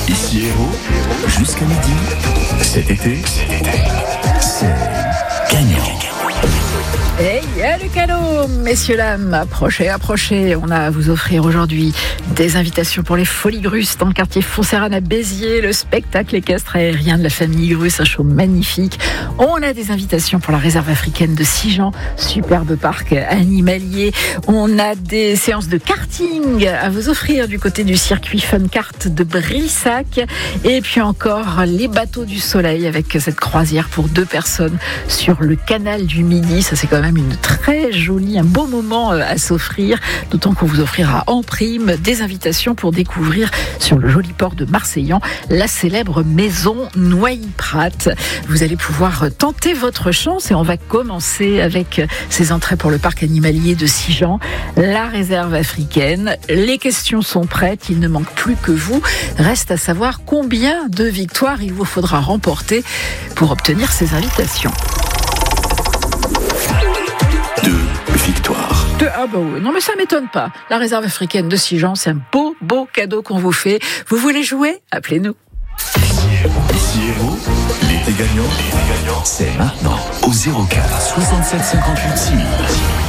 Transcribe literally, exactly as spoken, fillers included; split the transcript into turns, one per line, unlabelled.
Ici Héros, jusqu'à midi. Cet été, c'est gagnant.
Et il y a le cadeau, messieurs, dames, approchez, approchez. On a à vous offrir aujourd'hui des invitations pour les Folies Grus dans le quartier Foncéranes à Béziers, le spectacle équestre aérien de la famille Grus, un show magnifique. On a des invitations pour la réserve africaine de Sijan, superbe parc animalier. On a des séances de karting à vous offrir du côté du circuit Fun Kart de Brissac. Et puis encore les bateaux du soleil avec cette croisière pour deux personnes sur le canal du Midi. Ça, c'est quand même une très jolie, un beau moment à s'offrir, d'autant qu'on vous offrira en prime des invitations pour découvrir sur le joli port de Marseillan la célèbre maison Noilly-Prat. Vous allez pouvoir tenter votre chance et on va commencer avec ces entrées pour le parc animalier de Sijan, la réserve africaine. Les questions sont prêtes, il ne manque plus que vous. Reste à savoir combien de victoires il vous faudra remporter pour obtenir ces invitations.
Victoire.
De, ah bah oui, non mais ça m'étonne pas. La réserve africaine de Sijan, c'est un beau, beau cadeau qu'on vous fait. Vous voulez jouer ? Appelez-nous.
Ici Héros, l'été gagnant, c'est maintenant au zéro quatre soixante-sept cinquante-huit six mille.